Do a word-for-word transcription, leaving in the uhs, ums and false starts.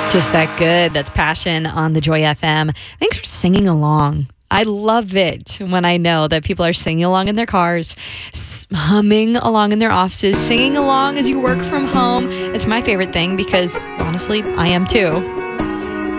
Just that good. That's Passion on the Joy F M. Thanks for singing along. I love it when I know that people are singing along in their cars, humming along in their offices, singing along as you work from home. It's my favorite thing because, honestly, I am too.